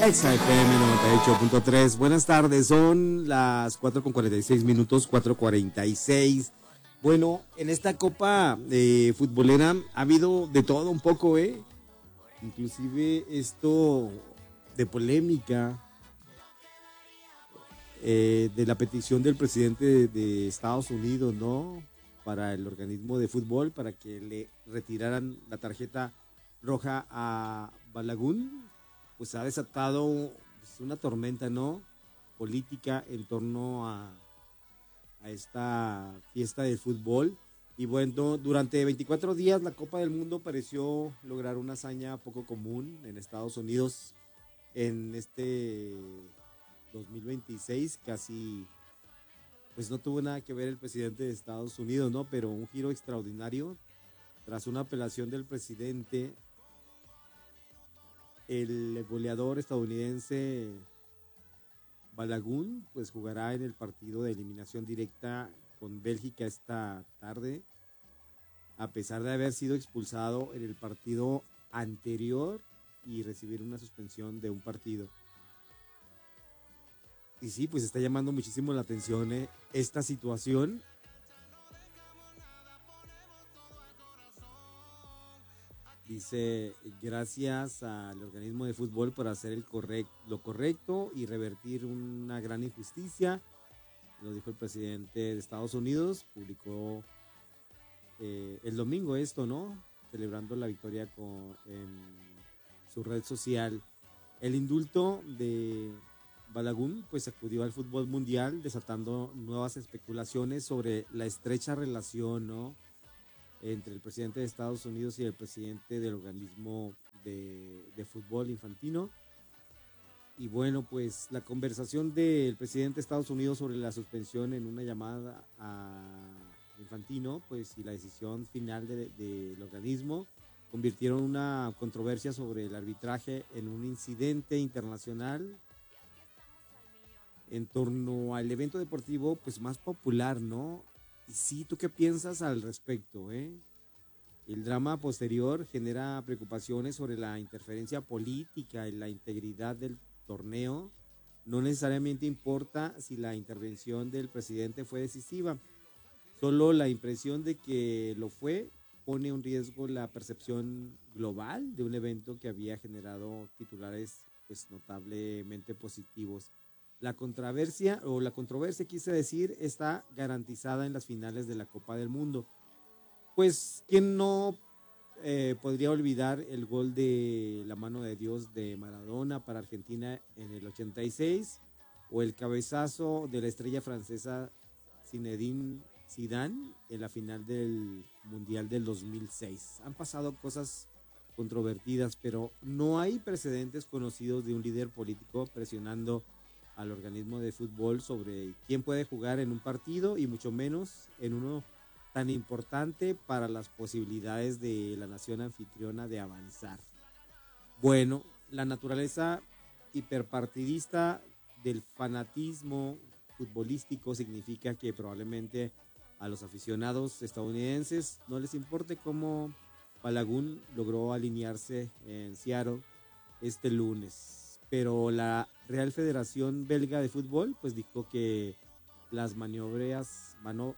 Exa FM 98.3. Buenas tardes, son las 4:46, 4:46. Bueno, en esta copa futbolera ha habido de todo un poco, inclusive esto de polémica, de la petición del presidente de Estados Unidos, ¿no? Para el organismo de fútbol, para que le retiraran la tarjeta roja a Balogun. Pues ha desatado pues, una tormenta, ¿no? Política en torno a esta fiesta del fútbol. Y bueno, durante 24 días la Copa del Mundo pareció lograr una hazaña poco común en Estados Unidos en este 2026. Casi, pues no tuvo nada que ver el presidente de Estados Unidos, ¿no? Pero un giro extraordinario tras una apelación del presidente. El goleador estadounidense Balogun pues jugará en el partido de eliminación directa con Bélgica esta tarde, a pesar de haber sido expulsado en el partido anterior y recibir una suspensión de un partido. Y sí, pues está llamando muchísimo la atención esta situación. Dice, gracias al organismo de fútbol por hacer lo correcto y revertir una gran injusticia. Lo dijo el presidente de Estados Unidos, publicó el domingo esto, ¿no? Celebrando la victoria en su red social. El indulto de Balogun pues acudió al fútbol mundial, desatando nuevas especulaciones sobre la estrecha relación, ¿no?, entre el presidente de Estados Unidos y el presidente del organismo de fútbol infantino. Y bueno, pues la conversación del presidente de Estados Unidos sobre la suspensión en una llamada a Infantino, pues y la decisión final del organismo convirtieron una controversia sobre el arbitraje en un incidente internacional en torno al evento deportivo pues más popular, ¿no? Y sí, ¿tú qué piensas al respecto, El drama posterior genera preocupaciones sobre la interferencia política y la integridad del torneo. No necesariamente importa si la intervención del presidente fue decisiva. Solo la impresión de que lo fue pone en riesgo la percepción global de un evento que había generado titulares pues notablemente positivos. La controversia, quise decir, está garantizada en las finales de la Copa del Mundo. Pues, ¿quién no podría olvidar el gol de la mano de Dios de Maradona para Argentina en el 86? O el cabezazo de la estrella francesa Zinedine Zidane en la final del Mundial del 2006. Han pasado cosas controvertidas, pero no hay precedentes conocidos de un líder político presionando al organismo de fútbol sobre quién puede jugar en un partido y mucho menos en uno tan importante para las posibilidades de la nación anfitriona de avanzar. Bueno, la naturaleza hiperpartidista del fanatismo futbolístico significa que probablemente a los aficionados estadounidenses no les importe cómo Balogun logró alinearse en Seattle este lunes. Pero la Real Federación Belga de Fútbol pues dijo que las maniobras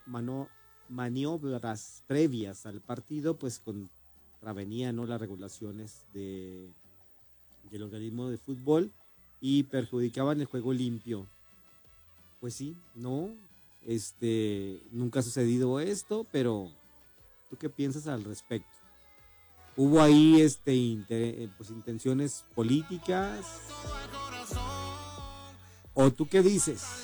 previas al partido pues contravenían, ¿no?, las regulaciones del organismo de fútbol y perjudicaban el juego limpio. Pues sí, no, nunca ha sucedido esto, pero ¿tú qué piensas al respecto? Hubo ahí pues intenciones políticas. ¿O tú qué dices?